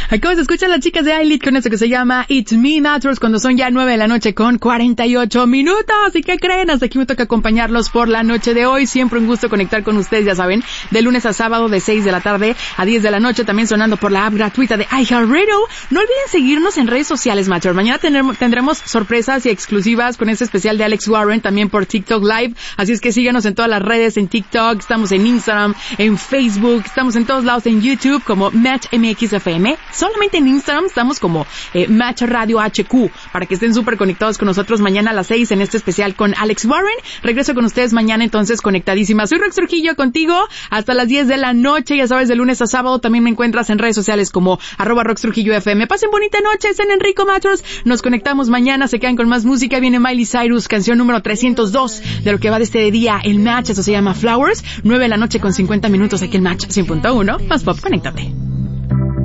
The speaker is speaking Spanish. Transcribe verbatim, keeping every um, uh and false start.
Acabas de escuchar a las chicas de I-Lit con esto que se llama It's Me Matters cuando son ya nueve de la noche con cuarenta y ocho minutos. ¿Y qué creen? Hasta aquí me toca acompañarlos por la noche de hoy. Siempre un gusto conectar con ustedes, ya saben, de lunes a sábado de seis de la tarde a diez de la noche, también sonando por la app gratuita de iHeartRadio. No olviden seguirnos en redes sociales, Matchers. Mañana tendremos, tendremos sorpresas y exclusivas con este especial de Alex Warren, también por TikTok Live. Así es que síganos en todas las redes, en TikTok, estamos en Instagram, en Facebook, estamos en todos lados, en YouTube como Match M X F M. Solamente en Instagram estamos como eh, Match Radio H Q, para que estén súper conectados con nosotros mañana a las seis en este especial con Alex Warren. Regreso con ustedes mañana entonces conectadísima. Soy Rox Trujillo contigo hasta las diez de la noche, ya sabes, de lunes a sábado. También me encuentras en redes sociales como arroba Rox Trujillo F M. Pasen bonita noche, estén en Rico Matchers. Nos conectamos mañana, se quedan con más música. Viene Miley Cyrus, canción número trescientos dos de lo que va de este día, el Match. Eso se llama Flowers. nueve de la noche con cincuenta minutos aquí en Match cien punto uno. Más pop, conéctate.